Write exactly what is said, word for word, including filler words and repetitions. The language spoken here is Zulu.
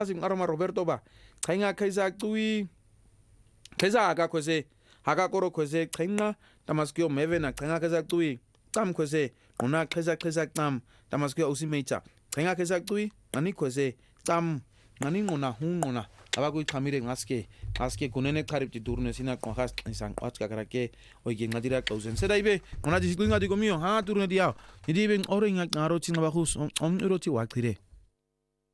sing aroma Roberto ba chenga kheza cui kheza aka khwese haka koro khwese chenga tamaskyo mevena chenga kheza cui cam khwese quna kheza kheza cam tamaskyo usimecha chenga kheza cui ani khwese cam ngani ngona hungona abakuyiqhamile ngaske ngaske kunene kharipti durne sina qonhas isang watska karake oike ngadira thousand seda ibe ngona disinga dikomiyo ha durne dia idibe ore ngaro tsinga bahus om uroti waqire